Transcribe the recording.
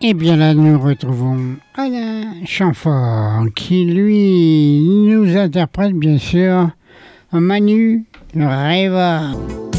Et bien là, nous retrouvons Alain Chamfort qui, lui, nous interprète bien sûr Manu le rêveur.